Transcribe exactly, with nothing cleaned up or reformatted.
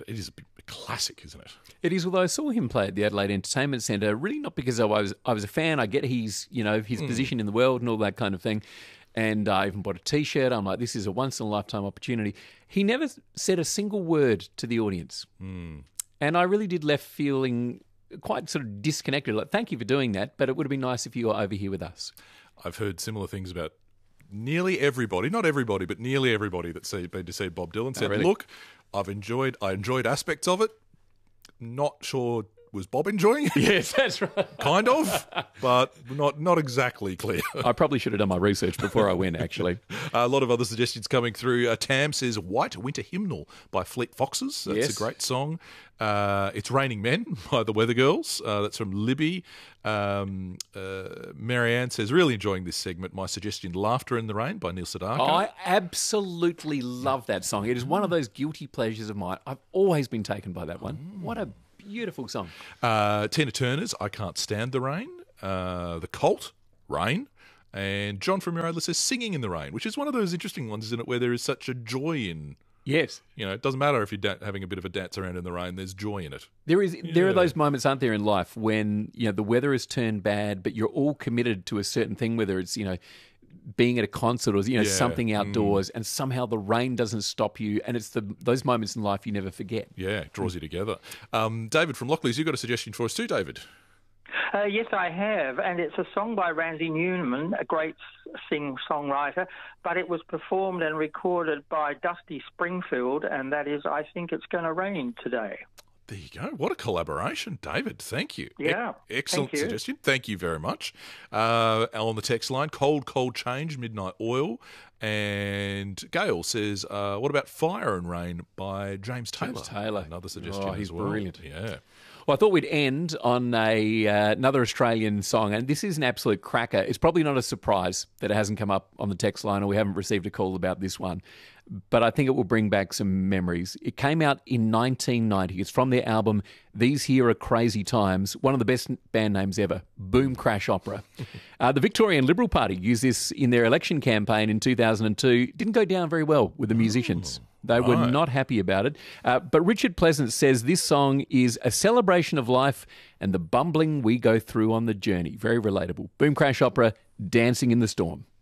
it is a classic, isn't it? It is, although I saw him play at the Adelaide Entertainment Centre, really not because I was I was a fan. I get he's, you know, his mm. position in the world and all that kind of thing. And I even bought a T-shirt. I'm like, this is a once-in-a-lifetime opportunity. He never said a single word to the audience. Mm. And I really did left feeling quite sort of disconnected. Like, thank you for doing that, but it would have been nice if you were over here with us. I've heard similar things about nearly everybody, not everybody, but nearly everybody that's been to see Bob Dylan said, oh, really? look, I've enjoyed, I enjoyed aspects of it. Not sure, was Bob enjoying it? Yes, that's right. Kind of, but not not exactly clear. I probably should have done my research before I went, actually. A lot of other suggestions coming through. Uh, Tam says White Winter Hymnal by Fleet Foxes. That's yes. a great song. Uh, it's Raining Men by the Weather Girls. Uh, that's from Libby. Um, uh, Marianne says, really enjoying this segment. My suggestion, Laughter in the Rain by Neil Sedaka. I absolutely love that song. It is one of those guilty pleasures of mine. I've always been taken by that one. Mm. What a beautiful song. Uh, Tina Turner's I Can't Stand the Rain. Uh, the Cult, Rain. And John from Your says Singing in the Rain, which is one of those interesting ones, isn't it, where there is such a joy in. Yes. You know, it doesn't matter if you're da- having a bit of a dance around in the rain, there's joy in it. There is. Yeah. There are those moments, aren't there, in life when, you know, the weather has turned bad, but you're all committed to a certain thing, whether it's, you know, being at a concert or, you know, yeah. something outdoors, mm. and somehow the rain doesn't stop you, and it's the those moments in life you never forget. Yeah, it draws mm. you together. Um, David from Lockleys, you've got a suggestion for us too, David. Uh, yes, I have, and it's a song by Randy Newman, a great sing-songwriter, but it was performed and recorded by Dusty Springfield, and that is I Think It's Gonna Rain Today. There you go. What a collaboration, David. Thank you. Yeah. E- excellent thank you. suggestion. Thank you very much. Uh, Al on the text line, Cold, Cold Change, Midnight Oil. And Gail says, uh, what about Fire and Rain by James Taylor? James Taylor. Another suggestion oh, he's as well. Brilliant. Yeah. Well, I thought we'd end on a uh, another Australian song, and this is an absolute cracker. It's probably not a surprise that it hasn't come up on the text line, or we haven't received a call about this one, but I think it will bring back some memories. It came out in nineteen ninety. It's from their album These Here Are Crazy Times, one of the best band names ever, Boom Crash Opera. uh, the Victorian Liberal Party used this in their election campaign in two thousand two. Didn't go down very well with the musicians. Ooh. They were right. not happy about it. Uh, but Richard Pleasant says this song is a celebration of life and the bumbling we go through on the journey. Very relatable. Boom Crash Opera, Dancing in the Storm.